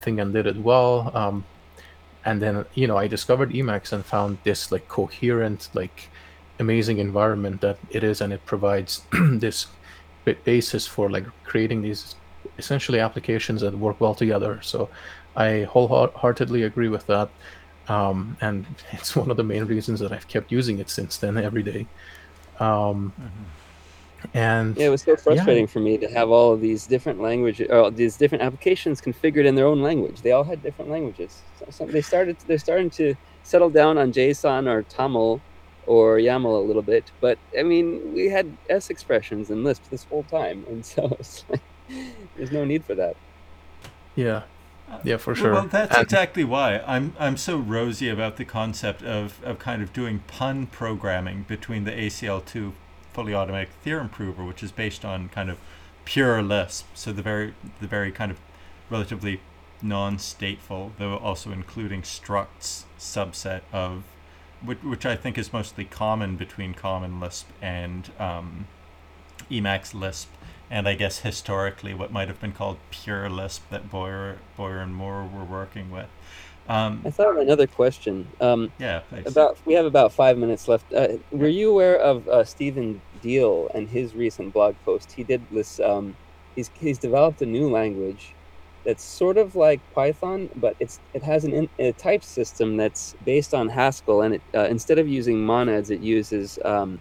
thing and did it well. And then I discovered Emacs and found this like coherent, like amazing environment that it is, and it provides this basis for like creating these essentially applications that work well together. So I wholeheartedly agree with that. And it's one of the main reasons that I've kept using it since then every day. Um, and Yeah, it was so yeah, frustrating for me to have all of these different languages, or these different applications configured in their own language. They all had different languages. They're starting to settle down on JSON or Tamil or YAML a little bit, but I mean, we had S expressions and Lisp this whole time, and so it's like there's no need for that. yeah, yeah, for Well, sure. that's And exactly why I'm so rosy about the concept of kind of doing pun programming between the ACL2 fully automatic theorem prover, which is based on kind of pure Lisp, so the very kind of relatively non-stateful, though also including structs subset of which I think is mostly common between Common Lisp and Emacs Lisp, and I guess historically what might have been called pure Lisp that Boyer and Moore were working with. Um, I thought of another question. yeah, thanks. About we have about 5 minutes left. Were you aware of Stephen Deal and his recent blog post? He did this. He's developed a new language that's sort of like Python, but it has a type system that's based on Haskell, and it instead of using monads, it uses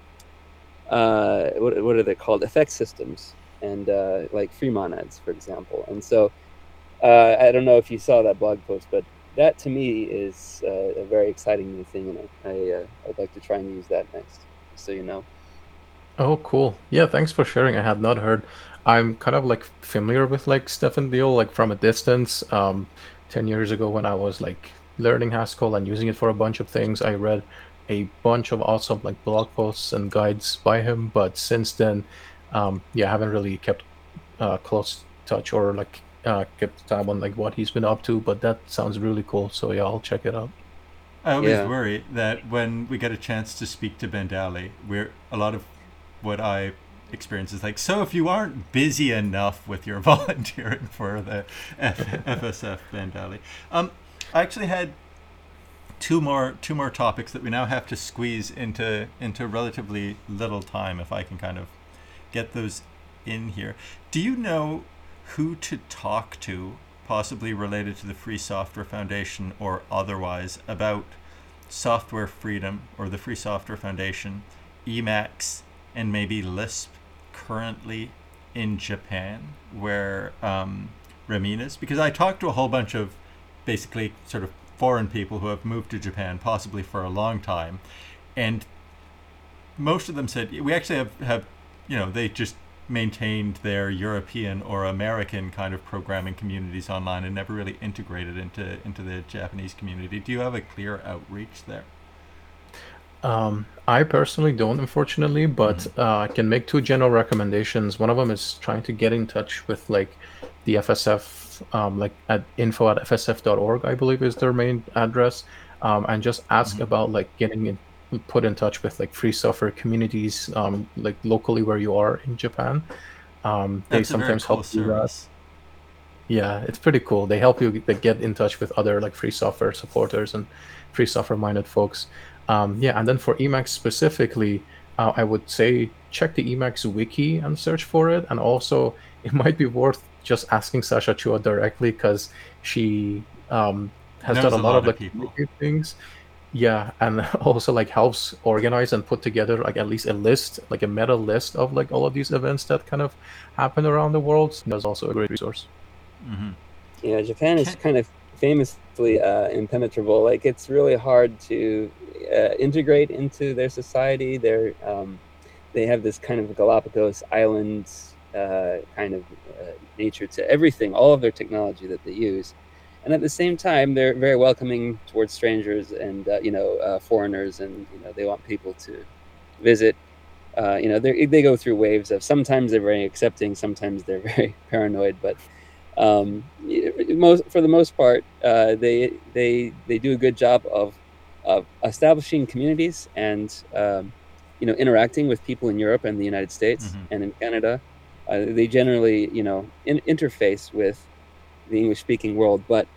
what are they called? Effect systems, and like free monads, for example. And so I don't know if you saw that blog post, but that to me is a very exciting new thing, and I'd like to try and use that next. So you know. oh, cool. Yeah, thanks for sharing. I had not heard. I'm kind of like familiar with like Stefan Deal, like from a distance. 10 years ago when I was like learning Haskell and using it for a bunch of things, I read a bunch of awesome like blog posts and guides by him. But since then, yeah, I haven't really kept close touch or like kept tab on like what he's been up to. But that sounds really cool. So yeah, I'll check it out. I always Yeah. worry that when we get a chance to speak to Bandali, we're a lot of what I experience is like, so if you aren't busy enough with your volunteering for the FSF Bandali, I actually had two more topics that we now have to squeeze into relatively little time if I can kind of get those in here. Do you know who to talk to, possibly related to the Free Software Foundation or otherwise, about software freedom or the Free Software Foundation, Emacs, and maybe Lisp currently in Japan, where Ramin is? Because I talked to a whole bunch of basically sort of foreign people who have moved to Japan, possibly for a long time, and most of them said we actually have they just maintained their European or American kind of programming communities online and never really integrated into the Japanese community. Do you have a clear outreach there? I personally don't, unfortunately, but Mm-hmm. I can make two general recommendations. One of them is trying to get in touch with like the FSF, like at info@fsf.org, I believe is their main address, and just ask Mm-hmm. about like put in touch with like free software communities, like locally where you are in Japan. They That's a very sometimes help cool do that. service. Yeah, it's pretty cool. They help you like, get in touch with other like free software supporters and free software minded folks. Yeah, and then for Emacs specifically, I would say check the Emacs wiki and search for it. And also, it might be worth just asking Sasha Chua directly because she has done Knows a a lot lot of of like people. community things. Yeah, and also like helps organize and put together like at least a list, like a meta list of like all of these events that kind of happen around the world. That's also a great resource. Mm-hmm. Yeah, Japan is Can, kind of famously impenetrable. Like it's really hard to integrate into their society. They have this kind of Galapagos Islands kind of nature to everything, all of their technology that they use, and at the same time, they're very welcoming towards strangers and foreigners, and they want people to visit. They go through waves of sometimes they're very accepting, sometimes they're very paranoid, but for the most part, they do a good job of establishing communities and interacting with people in Europe and the United States mm-hmm. and in Canada. They generally interface with the English speaking world, but